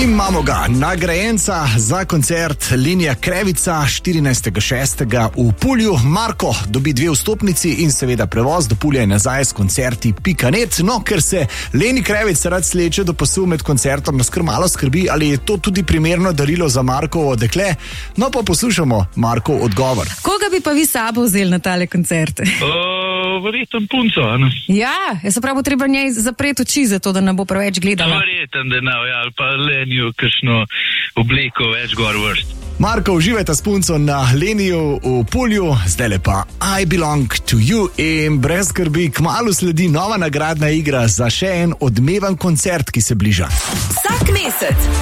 Imamo ga, nagrajenca za koncert Lenija Krevica 14.6. v Pulju. Marko dobi 2 vstopnici in seveda prevoz do Pulja in nazaj s koncerti.net. No, ker se Leni Krevic rad sleče do pasu med koncertom, nas kar malo skrbi, ali je to tudi primerno darilo za Markovo dekle. No, pa poslušamo Markov odgovor. Koga bi pa vi sabo vzeli na tale koncerte? Verjetno punco, ne? Ja, se pravi, treba njej zapreti oči, zato da ne bo preveč gledala. Verjetno, da ne, ali pa Leniju kakšno obleko več gor vrst. Marko, uživajte s punco na Leniju v Pulju, zdaj pa I Belong to You in brez skrbi, kmalu sledi nova nagradna igra za še en odmeven koncert, ki se bliža. Vsak mesec